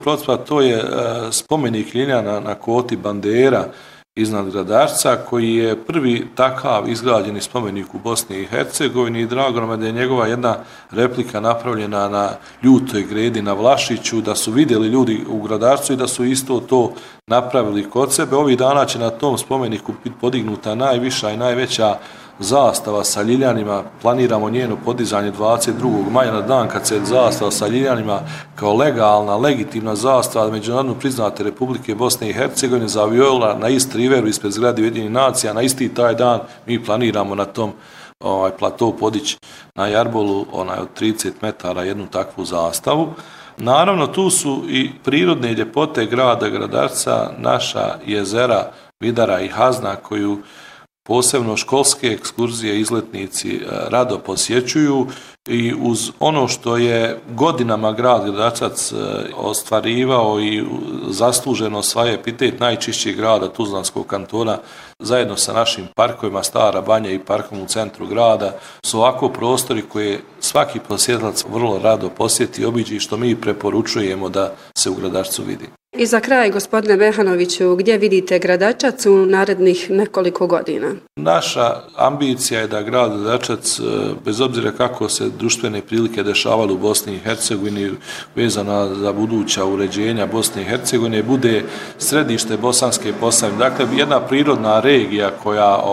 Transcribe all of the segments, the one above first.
procvat, to je spomenik Ljiljana na kvoti Bandera iznad Gradačca, koji je prvi takav izgrađeni spomenik u Bosni i Hercegovini i drago nam je da je njegova jedna replika napravljena na Ljutoj gredi na Vlašiću, da su vidjeli ljudi u Gradačcu i da su isto to napravili kod sebe. Ovih dana će na tom spomeniku biti podignuta najviša i najveća zastava sa Ljiljanima. Planiramo njeno podizanje 22. maja na dan kad se zastava sa Ljiljanima kao legalna, legitimna zastava međunarodno priznate Republike Bosne i Hercegovine zaviola na East Riveru ispred zgrade Ujedinjenih nacija. Na isti taj dan mi planiramo na tom platou podići na Jarbolu od 30 metara jednu takvu zastavu. Naravno, tu su i prirodne ljepote grada Gradačca, naša jezera Vidara i Hazna, koju posebno školske ekskurzije izletnici rado posjećuju i uz ono što je godinama grad Gradačac ostvarivao i zasluženo osvaja epitet najčišćih grada Tuzlanskog kantona zajedno sa našim parkovima Stara Banja i parkom u centru grada su ovako prostori koje svaki posjetilac vrlo rado posjeti, obiđi, što mi preporučujemo da se u Gradačcu vidi. I za kraj, gospodine Mehanoviću, gdje vidite Gradačac u narednih nekoliko godina? Naša ambicija je da grad Gradačac, bez obzira kako se društvene prilike dešavale u Bosni i Hercegovini vezana za buduća uređenja Bosne i Hercegovine, bude središte Bosanske Posavine. Dakle, jedna prirodna regija koja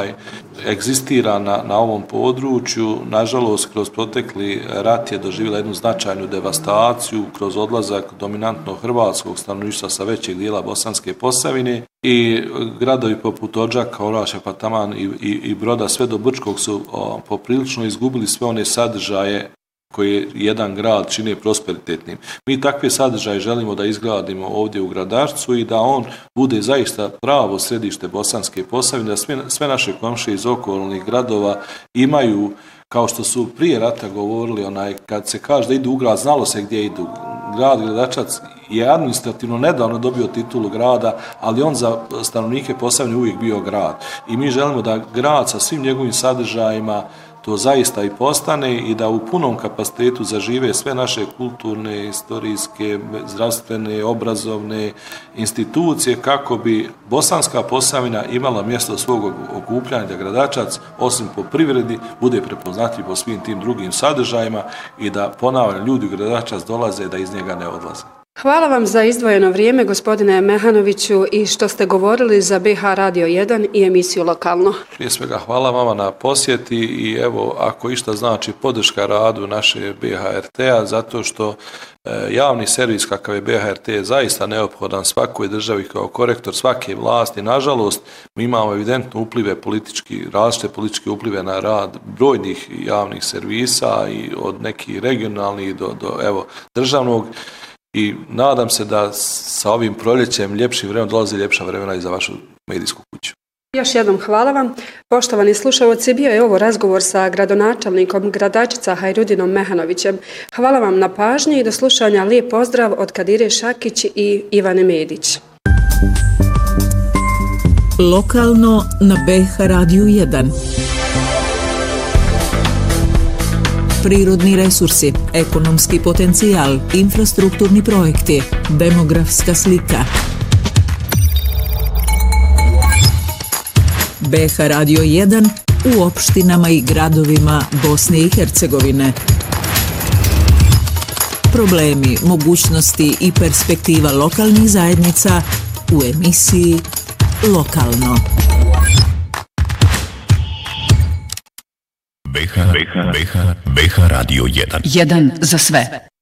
egzistira na ovom području. Nažalost, kroz protekli rat je doživjela jednu značajnu devastaciju kroz odlazak dominantno hrvatskog stanovništva sa većeg dijela Bosanske Posavine i gradovi poput Odžaka, Orašja, pa taman i Broda sve do Brčkog su poprilično izgubili sve one sadržaje koje jedan grad čine prosperitetnim. Mi takve sadržaje želimo da izgradimo ovdje u Gradačcu i da on bude zaista pravo središte Bosanske Posavine, da sve naše komšije iz okolnih gradova imaju, kao što su prije rata govorili, kad se kaže da idu u grad, znalo se gdje idu. Grad Gradačac je administrativno nedavno dobio titulu grada, ali on za stanovnike Posavine uvijek bio grad. I mi želimo da grad sa svim njegovim sadržajima to zaista i postane i da u punom kapacitetu zažive sve naše kulturne, istorijske, zdravstvene, obrazovne institucije kako bi Bosanska Posavina imala mjesto svog okupljanja, da Gradačac, osim po privredi, bude prepoznatljiv po svim tim drugim sadržajima i da, ponavljam, ljudi u Gradačac dolaze da iz njega ne odlaze. Hvala vam za izdvojeno vrijeme, gospodine Mehanoviću, i što ste govorili za BH Radio 1 i emisiju Lokalno. Prije svega hvala vama na posjeti i evo, ako išta znači podrška radu naše BHRT-a, zato što javni servis kakav je BHRT je zaista neophodan svakoj državi kao korektor svake vlasti. Nažalost, mi imamo evidentno uplive različite političke uplive na rad brojnih javnih servisa i od nekih regionalnih do državnog. I nadam se da sa ovim proljećem ljepšim vremenom dolazi ljepša vremena i za vašu medijsku kuću. Još jednom hvala vam. Poštovani slušalci, bio je ovo razgovor sa gradonačelnikom Gradačca Hajrudinom Mehanovićem. Hvala vam na pažnji i do slušanja. Lijep pozdrav od Kadire Šakić i Ivane Medić. Lokalno na BH Radio 1. Prirodni resursi, ekonomski potencijal, infrastrukturni projekti, demografska slika. BH Radio 1 u opštinama i gradovima Bosne i Hercegovine. Problemi, mogućnosti i perspektiva lokalnih zajednica u emisiji Lokalno. BH Radio 1. 1 za sve.